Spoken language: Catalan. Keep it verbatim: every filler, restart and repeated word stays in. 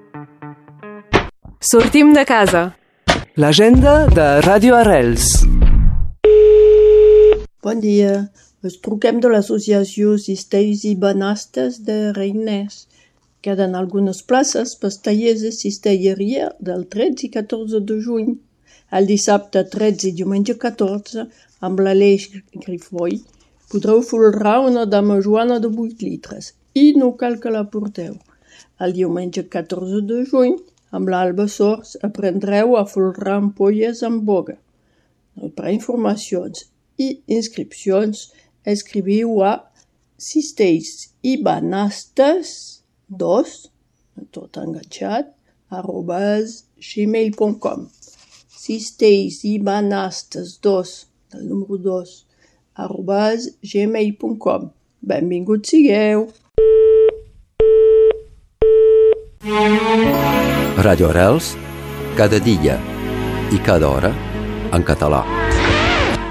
Sortim de casa. L'agenda de Ràdio Arrels. Bon dia. Us truquem de l'associació Cistells i Banastes de Reiners. Queden algunes places per tallers de cistelleria del tretze i catorze de juny. El dissabte tretze i diumenge catorze, amb l'Aleix Grifoll, podreu folrar una dama joana de vuit litres i no cal que la porteu. El diumenge catorze de juny, amb l'Alba Sors, aprendreu a folrar ampolles amb boga. Per informacions i inscripcions, escriviu a cistells i banastes dos, tot enganxat, arrobas gmail punt com. cistells i banastes dos, del número dos, arrobas gmail punt com. Benvinguts sigueu! Ràdio Arrels, cada dia i cada hora en català.